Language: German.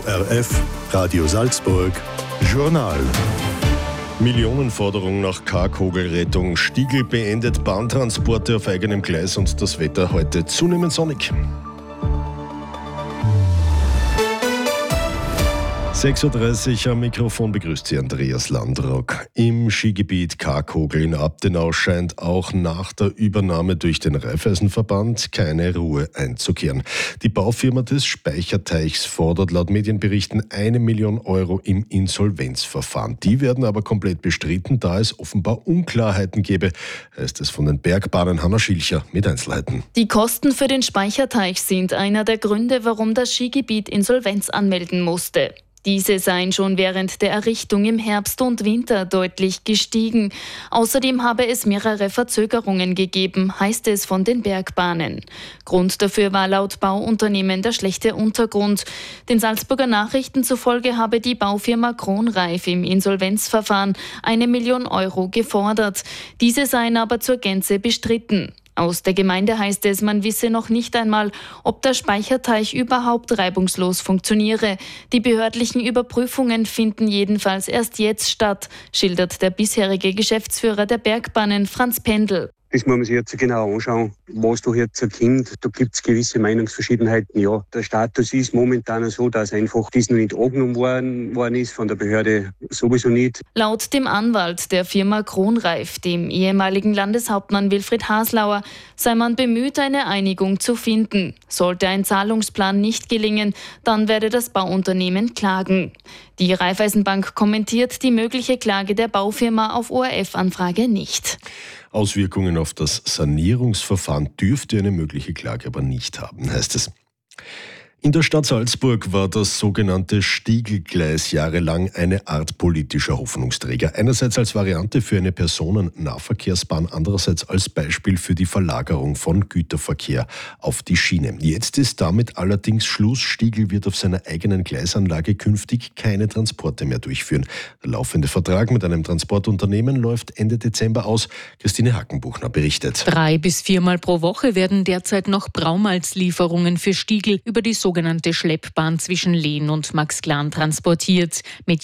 ORF Radio Salzburg Journal. Millionenforderung nach Karkogelrettung. Stiegl beendet Bahntransporte auf eigenem Gleis und das Wetter heute zunehmend sonnig. 6.30 Uhr am Mikrofon begrüßt Sie Andreas Landrock. Im Skigebiet Karkogel in Abtenau scheint auch nach der Übernahme durch den Raiffeisenverband keine Ruhe einzukehren. Die Baufirma des Speicherteichs fordert laut Medienberichten 1 Million Euro im Insolvenzverfahren. Die werden aber komplett bestritten, da es offenbar Unklarheiten gebe, heißt es von den Bergbahnen. Hanna Schilcher mit Einzelheiten. Die Kosten für den Speicherteich sind einer der Gründe, warum das Skigebiet Insolvenz anmelden musste. Diese seien schon während der Errichtung im Herbst und Winter deutlich gestiegen. Außerdem habe es mehrere Verzögerungen gegeben, heißt es von den Bergbahnen. Grund dafür war laut Bauunternehmen der schlechte Untergrund. Den Salzburger Nachrichten zufolge habe die Baufirma Kronreif im Insolvenzverfahren 1 Million Euro gefordert. Diese seien aber zur Gänze bestritten. Aus der Gemeinde heißt es, man wisse noch nicht einmal, ob der Speicherteich überhaupt reibungslos funktioniere. Die behördlichen Überprüfungen finden jedenfalls erst jetzt statt, schildert der bisherige Geschäftsführer der Bergbahnen Franz Pendel. Das muss man sich jetzt genau anschauen, was da jetzt kommt. Da gibt es gewisse Meinungsverschiedenheiten. Ja, der Status ist momentan so, dass einfach das noch nicht angenommen worden ist, von der Behörde sowieso nicht. Laut dem Anwalt der Firma Kronreif, dem ehemaligen Landeshauptmann Wilfried Haslauer, sei man bemüht, eine Einigung zu finden. Sollte ein Zahlungsplan nicht gelingen, dann werde das Bauunternehmen klagen. Die Raiffeisenbank kommentiert die mögliche Klage der Baufirma auf ORF-Anfrage nicht. Auswirkungen auf das Sanierungsverfahren dürfte eine mögliche Klage aber nicht haben, heißt es. In der Stadt Salzburg war das sogenannte Stieglgleis jahrelang eine Art politischer Hoffnungsträger. Einerseits als Variante für eine Personennahverkehrsbahn, andererseits als Beispiel für die Verlagerung von Güterverkehr auf die Schiene. Jetzt ist damit allerdings Schluss. Stiegl wird auf seiner eigenen Gleisanlage künftig keine Transporte mehr durchführen. Der laufende Vertrag mit einem Transportunternehmen läuft Ende Dezember aus. Christine Hackenbuchner berichtet. 3 bis 4 Mal pro Woche werden derzeit noch Braumalzlieferungen für Stiegl über die sogenannte Schleppbahn zwischen Lehn und Maxglan transportiert. Mit